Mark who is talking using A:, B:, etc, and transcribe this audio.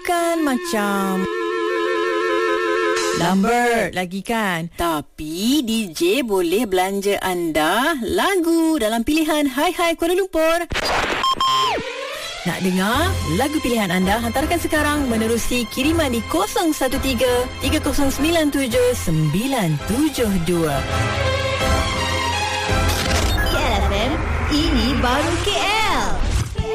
A: Kan macam Lambert lagi kan. Tapi DJ boleh belanja anda lagu dalam pilihan Hai Hai Kuala Lumpur. Nak dengar lagu pilihan anda? Hantarkan sekarang menerusi kiriman di 013-3097-972.
B: KLFM, ini baru KL.